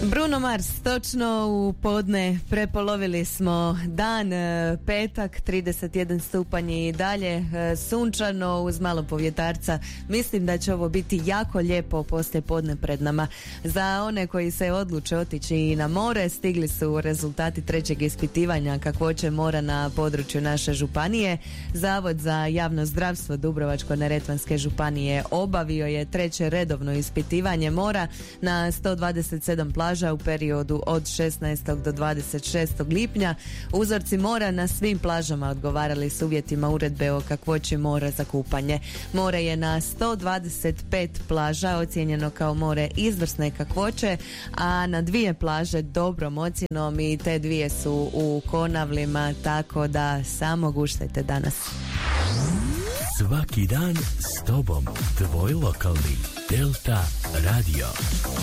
Bruno Mars, točno u podne prepolovili smo dan, petak, 31 stupanj i dalje sunčano uz malo povjetarca. Mislim da će ovo biti jako lijepo poslije podne pred nama. Za one koji se odluče otići na more, stigli su rezultati trećeg ispitivanja kakvoće mora na području naše županije. Zavod za javno zdravstvo Dubrovačko-neretvanske županije obavio je treće redovno ispitivanje mora na 127 plaža u periodu od 16. do 26. lipnja. Uzorci mora na svim plažama odgovarali s uvjetima uredbe o kakvoći mora za kupanje. More je na 125 plaža ocijenjeno kao more izvrsne kakvoće, a na dvije plaže dobrom ocjenom i te dvije su u Konavlima, tako da samo guštajte danas. Svaki dan s tobom, tvoj lokalni Delta Radio.